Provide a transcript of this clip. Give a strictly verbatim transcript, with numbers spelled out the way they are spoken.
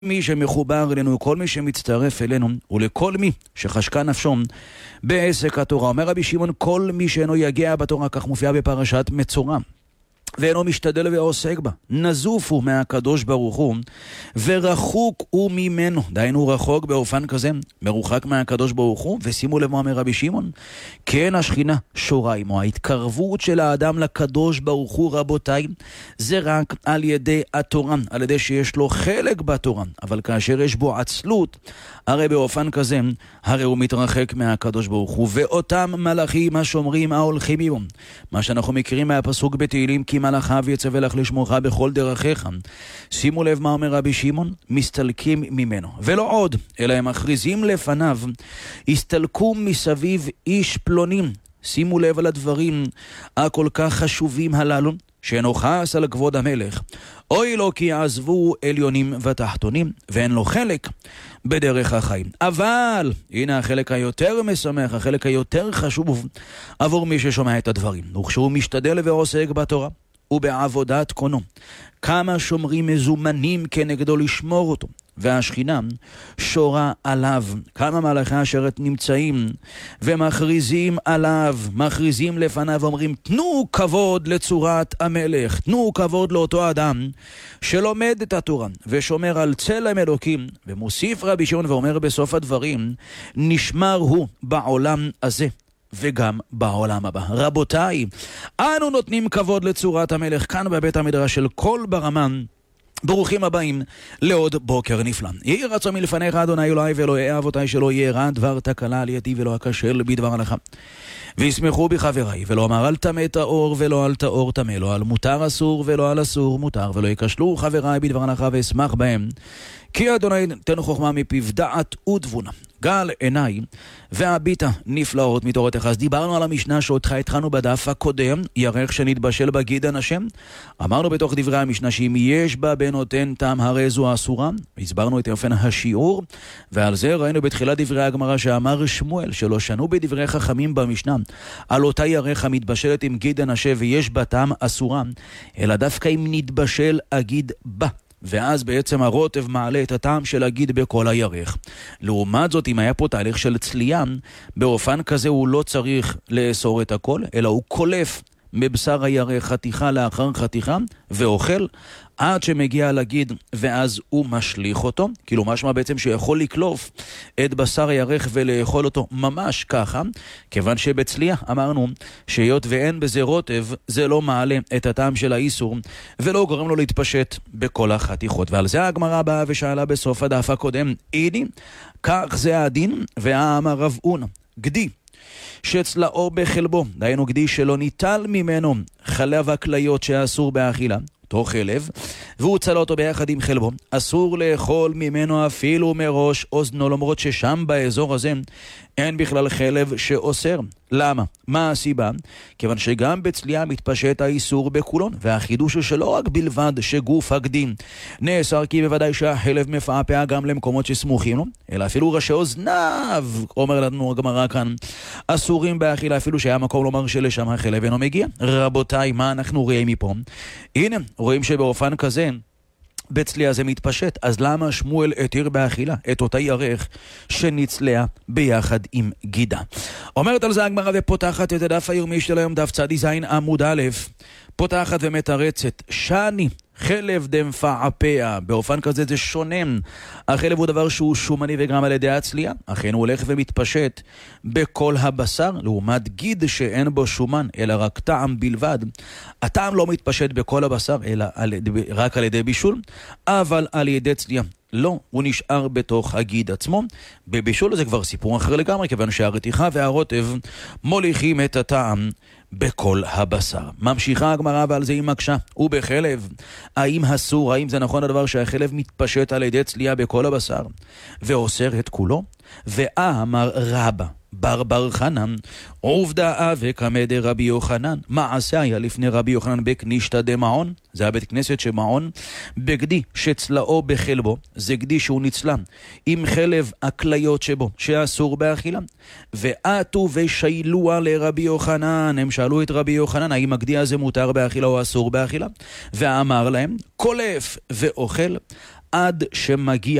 מי שמחובר אלינו, כל מי שמצטרף אלינו, ולכל מי שחשקה נפשו בעסק התורה. אומר רבי שמעון, כל מי שאינו יגיע בתורה, כך מופיע בפרשת מצורע, ואינו משתדל ועוסק בה, נזוף הוא מהקדוש ברוך הוא, ורחוק הוא ממנו. דיינו רחוק באופן כזה, מרוחק מהקדוש ברוך הוא. ושימו לב מה אומר רבי שמעון, כן השכינה שורה עמו. ההתקרבות של האדם לקדוש ברוך הוא, רבותיי, זה רק על ידי התורה, על ידי שיש לו חלק בתורה. אבל כאשר יש בו עצלות, הרי באופן כזה, הרי הוא מתרחק מהקדוש ברוך הוא. ואותם מלאכים השומרים ההולכים עמו, מה שאנחנו מכירים מהפסוק בתהילים, כי מלאכיו יצווה לך לשמורך בכל דרכיך. שימו לב מה אומר רבי שמעון, מסתלקים ממנו. ולא עוד, אלא הם מכריזים לפניו, הסתלקו מסביב איש פלונים. שימו לב על הדברים הכל כך חשובים הללו, שאינו חס על כבוד המלך. אוי לו כי יעזבו עליונים ותחתונים, ואין לו חלק בדרך החיים. אבל, הנה החלק היותר משמח, החלק היותר חשוב עבור מי ששומע את הדברים. וכשהוא משתדל ועוסק בתורה ובעבודת קונו, כמה שומרים מזומנים כנגדו לשמור אותו, והשכינה שורה עליו. כמה מלאכי השרת נמצאים ומכריזים עליו, מכריזים לפניו, אומרים, תנו כבוד לצורת המלך, תנו כבוד לאותו אדם שלומד את התורה ושומר על צלם אלוקים. ומוסיף רבי שמעון ואומר בסוף הדברים, נשמר הוא בעולם הזה וגם בעולם הבא. רבותיי, אנו נותנים כבוד לצורת המלך כאן בבית המדרש של כל ברמן. ברוכים הבאים לעוד בוקר נפלא. יהי רצון מלפניך אדוני אלוהי ואלוהי אבותיי, שלא יהיה רע דבר תקלה על ידי ולא אכשל בדבר הלכה. וישמחו בחבריי, ולא אמר אל תמה טהור ולא אל טהור תמה, לא על מותר אסור ולא על אסור מותר, ולא יקשלו חבריי בדבר הלכה ואשמח בהם. כי אדוני תן חוכמה מפיו דעת ותבונה. גל עיניי והביטה נפלאות מתורתך. אז דיברנו על המשנה שאותך התחלנו בדף הקודם, ירך שנתבשל בגיד הנשם. אמרנו בתוך דברי המשנה שאם יש בה בנותן טעם הרי זו אסורה. הסברנו את אופן השיעור, ועל זה ראינו בתחילת דברי הגמרא שאמר שמואל שלא שנו בדברי חכמים במשנה על אותה ירך המתבשלת עם גיד הנשם ויש בה טעם אסורה, אלא דווקא אם נתבשל אגיד בה, ואז בעצם הרוטב מעלה את הטעם של הגיד בכל הירך. לעומת זאת, אם היה פה תהליך של צלייה, באופן כזה הוא לא צריך לאסור את הכל, אלא הוא קולף מבשר הירך חתיכה לאחר חתיכה ואוכל עד שמגיע לגיד, ואז הוא משליך אותו. כאילו משמע בעצם שיכול לקלוף את בשר הירך ולאכול אותו ממש ככה, כיוון שבצלייה אמרנו שהיות ואין בזה רוטב, זה לא מעלה את הטעם של האיסור ולא גורם לו להתפשט בכל החתיכות. ועל זה הגמרא באה ושאלה בסוף הדף הקודם, אידי, כך זה הדין. ואמר רב אונה, גדי שצלעו בחלבו, דהיינו גדי שלא ניטל ממנו חלב הכליות שאסור באכילה, אותו חלב, והוא צלע אותו ביחד עם חלבו, אסור לאכול ממנו אפילו מראש אוזנו, למרות ששם באזור הזה אין בכלל חלב שאוסר. למה? מה הסיבה? כיוון שגם בצלייה מתפשט האיסור בכולון, והחידוש הוא שלא רק בלבד שגוף הגדים נאסר כי בוודאי שהחלב מפעפע גם למקומות שסמוכים לו, אלא אפילו ראשי אוזניו, אומר לנו הגמרא כאן, אסורים באכילה אפילו שהיה מקום לומר שלשם החלב אינו מגיע. רבותיי, מה אנחנו רואים מפה? הנה, רואים שבאופן כזה בצלייה זה מתפשט. אז למה שמואל התיר באכילה את אותה ירך שנצלעה ביחד עם גידה? אומרת על זה הגמרא ופותחת את הדף היומי של היום, דף צדי זין עמוד א', פותחת ומתרצת, שני חלב דמפעפע. באופן כזה זה שונה. החלב הוא דבר שהוא שומני וגם על ידי הצלייה, אכן הוא הולך ומתפשט בכל הבשר, לעומת גיד שאין בו שומן אלא רק טעם בלבד. הטעם לא מתפשט בכל הבשר אלא על, רק על ידי בישול, אבל על ידי צלייה לא, הוא נשאר בתוך הגיד עצמו. בבישול זה כבר סיפור אחר לגמרי, כיוון שהרתיחה והרוטב מוליכים את הטעם בכל הבשר. ממשיכה הגמרא ועל זה היא מקשה, ובחלב, האם אסור, האם זה נכון הדבר שהחלב מתפשט על ידי צלייה בכל הבשר ואוסר את כולו? ואמר רבא בר בר חנן, עובדה וכמדי רבי יוחנן, מעשה היה לפני רבי יוחנן בקנישתא דמעון, זה הבית כנסת שמעון, בגדי שצלעו בחלבו, זה גדי שהוא נצלה עם חלב הכליות שבו שאסור באכילה, ועטו ושיילוה לרבי יוחנן, הם שאלו את רבי יוחנן האם הגדי הזה מותר באכילה או אסור באכילה, ואמר להם קולף ואוכל עד שמגיע